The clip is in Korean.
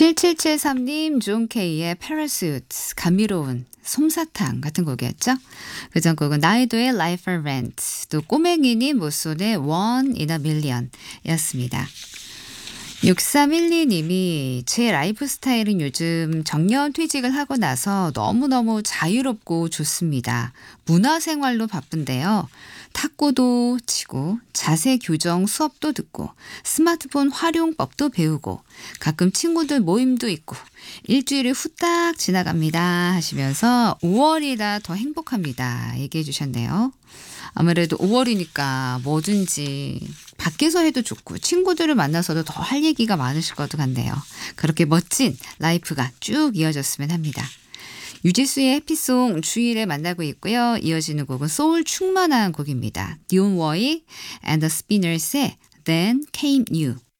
7773님 존 케이의 Parachute 감미로운 솜사탕 같은 곡이었죠. 그전 곡은 나이도의 Life for Rent 또 꼬맹이님 모쏠의 One in a Million 이었습니다. 6312님이 제 라이프 스타일은 요즘 정년 퇴직을 하고 나서 너무너무 자유롭고 좋습니다. 문화생활로 바쁜데요. 탁구도 치고 자세 교정 수업도 듣고 스마트폰 활용법도 배우고 가끔 친구들 모임도 있고 일주일이 후딱 지나갑니다 하시면서 5월이라 더 행복합니다 얘기해 주셨네요. 아무래도 5월이니까 뭐든지 밖에서 해도 좋고 친구들을 만나서도 더 할 얘기가 많으실 것 같네요. 그렇게 멋진 라이프가 쭉 이어졌으면 합니다. 유지수의 해피송 주일에 만나고 있고요. 이어지는 곡은 소울 충만한 곡입니다. 디온 워이 and the Spinners의 Then Came You.